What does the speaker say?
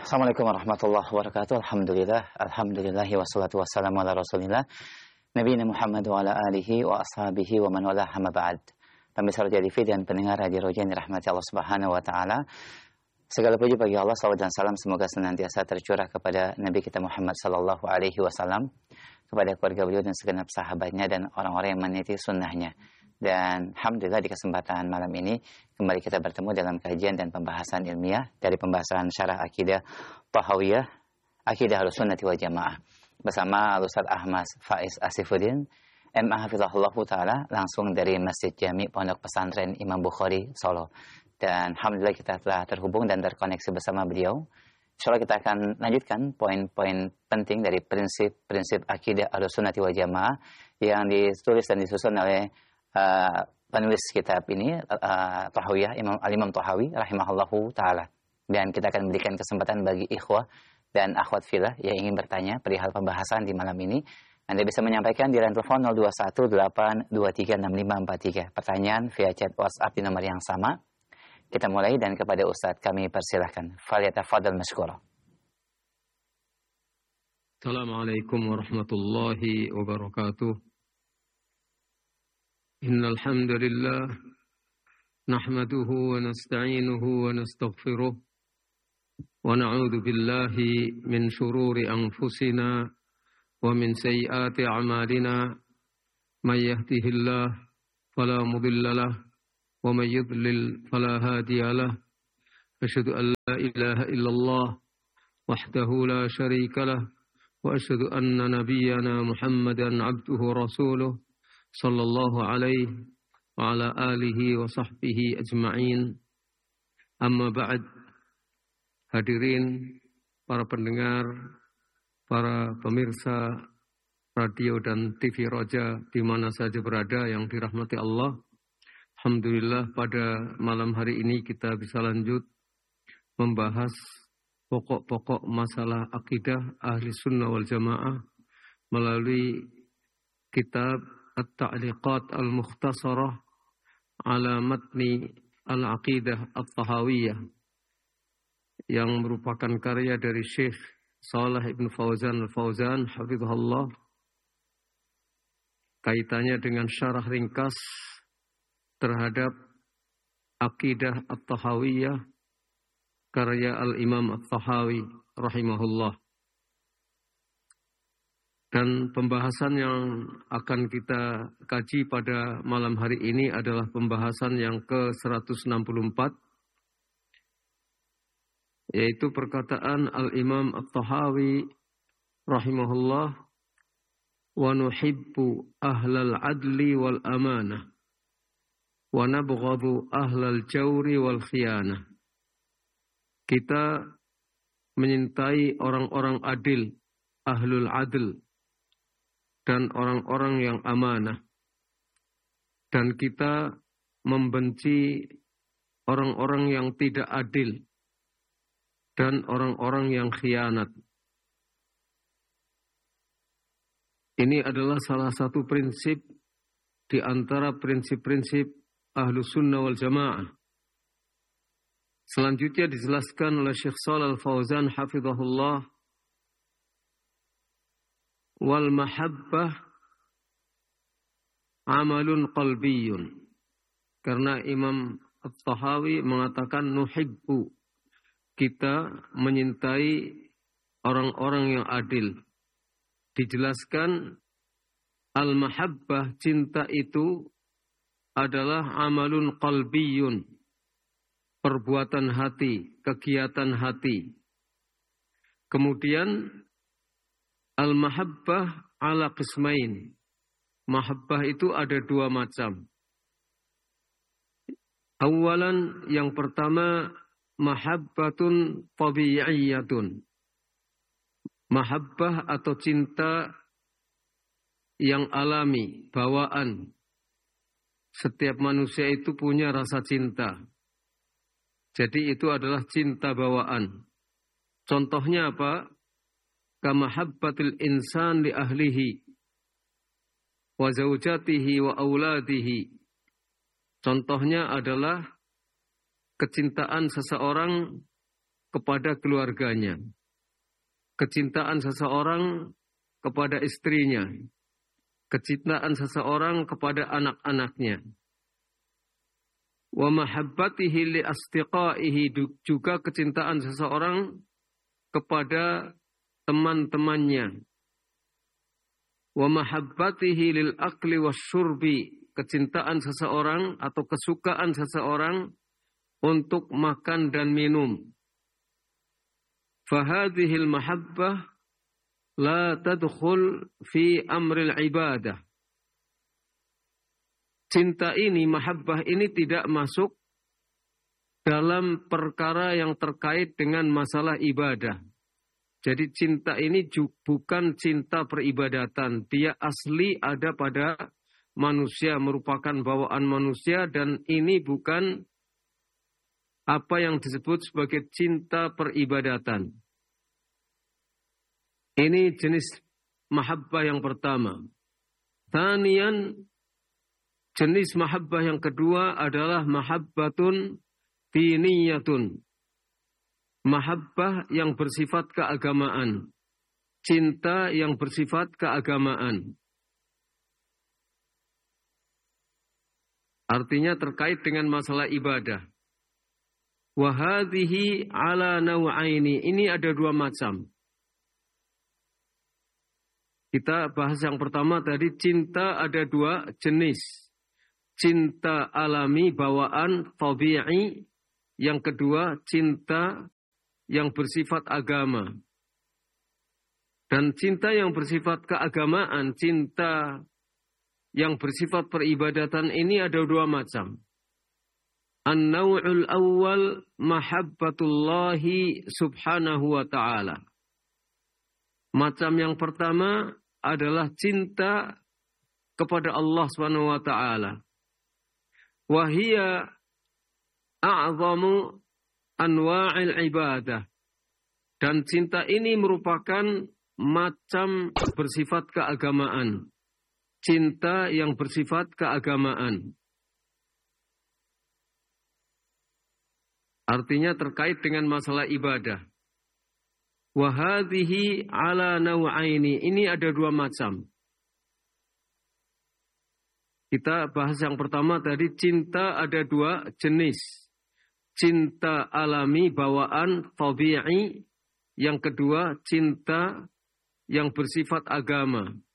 Assalamualaikum warahmatullahi wabarakatuh. Alhamdulillahi wassalatu wassalamu ala rasulillah Nabiina Muhammad wa ala alihi wa ashabihi wa man wala hamma ba'd. Pemirsa Roja TV dan pendengar Radio Roja yang dirahmati Allah Subhanahu wa taala. Segala puji bagi Allah, salawat dan salam semoga senantiasa tercurah kepada Nabi kita Muhammad sallallahu alaihi wasallam, kepada keluarga beliau dan segenap sahabatnya dan orang-orang yang meniti sunnahnya. Dan alhamdulillah di kesempatan malam ini kembali kita bertemu dalam kajian dan pembahasan ilmiah dari pembahasan syarah akidah Tahawiyah, akidah Ahlussunnati wal Jamaah bersama Ustaz Ahmad Faiz Asifuddin MA Hafizahullah Ta'ala, langsung dari Masjid Jami Pondok Pesantren Imam Bukhari Solo. Dan alhamdulillah kita telah terhubung dan terkoneksi bersama beliau. Insyaallah kita akan lanjutkan poin-poin penting dari prinsip-prinsip akidah Ahlussunnati wal Jamaah yang ditulis dan disusun oleh penulis kitab ini, Tahawiyah, Imam Tahawi rahimahullahu ta'ala. Dan kita akan berikan kesempatan bagi ikhwah dan akhwat fillah yang ingin bertanya perihal pembahasan di malam ini. Anda bisa menyampaikan di line telepon 0218236543. Pertanyaan via chat WhatsApp di nomor yang sama. Kita mulai dan kepada Ustadz kami persilahkan. Falyatafadhal mashkura. Assalamualaikum warahmatullahi wabarakatuh. إن الحمد لله نحمده ونستعينه ونستغفره ونعوذ بالله من شرور أنفسنا ومن سيئات أعمالنا من يهده الله فلا مضل له ومن يضلل فلا هادي له أشهد أن لا إله إلا الله وحده لا شريك له وأشهد أن نبينا محمدا عبده ورسوله sallallahu alaihi wa ala alihi wa sahbihi ajma'in. Amma ba'd. Hadirin para pendengar, para pemirsa radio dan TV Roja di mana saja berada yang dirahmati Allah. Alhamdulillah pada malam hari ini kita bisa lanjut membahas pokok-pokok masalah akidah Ahli Sunnah wal Jamaah melalui kitab At-Ta'liqat Al-Mukhtasarah ala Matni Al-Aqidah At-Tahawiyah yang merupakan karya dari Syekh Shalih Ibn Fauzan Al-Fauzan hafizahullah, kaitannya dengan syarah ringkas terhadap Aqidah At-Tahawiyah karya Al-Imam At-Tahawi rahimahullah. Dan pembahasan yang akan kita kaji pada malam hari ini adalah pembahasan yang ke-164, yaitu perkataan Al-Imam At-Tahawi rahimahullah, wa nuhibbu ahlal adli wal amanah wa nabghadu ahlal jawri wal khiyanah. Kita menyintai orang-orang adil, ahlul adl, dan orang-orang yang amanah. Dan kita membenci orang-orang yang tidak adil dan orang-orang yang khianat. Ini adalah salah satu prinsip di antara prinsip-prinsip Ahlus Sunnah wal Jamaah. Selanjutnya dijelaskan oleh Syekh Shalih Al-Fauzan hafizahullah, wal mahabbah amalun qalbiyun. Karena Imam At-Tahawi mengatakan nuhibbu, kita menyintai orang-orang yang adil. Dijelaskan al-mahabbah, cinta itu adalah amalun qalbiyun, perbuatan hati, kegiatan hati. Kemudian al-mahabbah ala qismain. Mahabbah itu ada dua macam. Awalan, yang pertama, mahabbatun tabi'iyyatun. Mahabbah atau cinta yang alami, bawaan. Setiap manusia itu punya rasa cinta. Jadi itu adalah cinta bawaan. Contohnya apa? Kamahabbatil insan li ahlihi wa zaujatihi wa auladihi. Contohnya adalah kecintaan seseorang kepada keluarganya. Kecintaan seseorang kepada istrinya. Kecintaan seseorang kepada anak-anaknya. Wa mahabbatihi li asdiqaihi, juga kecintaan seseorang kepada teman-temannya. Wa mahabbatihi lil akli wasyurbi, kecintaan seseorang atau kesukaan seseorang untuk makan dan minum. Fahadhil mahabbah la tadkhul fi amril ibadah. Cinta ini, mahabbah ini tidak masuk dalam perkara yang terkait dengan masalah ibadah. Jadi cinta ini bukan cinta peribadatan. Dia asli ada pada manusia, merupakan bawaan manusia, dan ini bukan apa yang disebut sebagai cinta peribadatan. Ini jenis mahabbah yang pertama. Thaniyan, jenis mahabbah yang kedua adalah mahabbatun diniyatun. Mahabbah yang bersifat keagamaan. Cinta yang bersifat keagamaan. Artinya terkait dengan masalah ibadah. Wa hadhihi ala naw'aini. Ini ada dua macam. Kita bahas yang pertama tadi, cinta ada dua jenis. Cinta alami, bawaan, tabi'i. Yang kedua, cinta yang bersifat agama. Dan cinta yang bersifat keagamaan, cinta yang bersifat peribadatan ini ada dua macam. An-naw'ul awwal mahabbatullahi subhanahu wa ta'ala. Macam yang pertama adalah cinta kepada Allah subhanahu wa ta'ala. Wahia a'zamu anwa'il ibadah. Dan cinta ini merupakan macam bersifat keagamaan. Cinta yang bersifat keagamaan. Artinya terkait dengan masalah ibadah. Wa hadhihi ala naw'aini. Ini ada dua macam. Kita bahas yang pertama tadi, cinta ada dua jenis. Cinta alami, bawaan, tabi'i. Yang kedua, cinta yang bersifat agama.